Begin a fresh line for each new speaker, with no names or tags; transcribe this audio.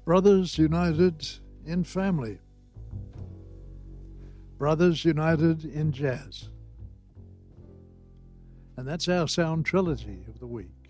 Brothers United in Family, Brothers United in Jazz. And that's our sound trilogy of the week.